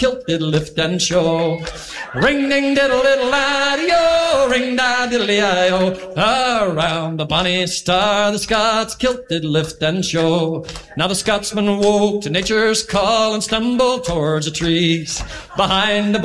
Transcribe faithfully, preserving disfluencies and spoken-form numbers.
kilted lift and show. Ring ding diddle diddle laddy-o, ring da diddly-i-o. Around the bonny star the Scots kilted lift and show. Now the Scotsman woke to nature's call and stumbled towards the trees. Behind the